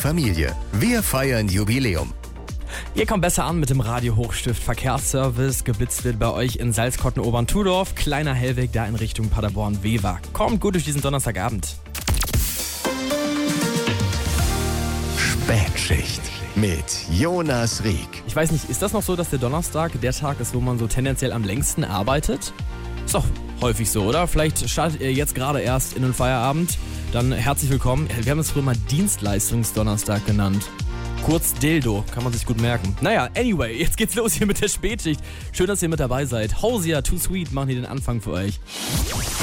Familie. Wir feiern Jubiläum. Ihr kommt besser an mit dem Radio Hochstift Verkehrsservice. Geblitzt wird bei euch in Salzkotten-Oberntudorf. Kleiner Hellweg da in Richtung Paderborn-Wever. Kommt gut durch diesen Donnerstagabend. Spätschicht mit Jonas Rieck. Ich weiß nicht, ist das noch so, dass der Donnerstag der Tag ist, wo man so tendenziell am längsten arbeitet? Ist doch häufig so, oder? Vielleicht startet ihr jetzt gerade erst in den Feierabend. Dann herzlich willkommen. Wir haben es früher mal Dienstleistungsdonnerstag genannt. Kurz Dildo, kann man sich gut merken. Naja, anyway, jetzt geht's los hier mit der Spätschicht. Schön, dass ihr mit dabei seid. Hosier, Too Sweet machen hier den Anfang für euch.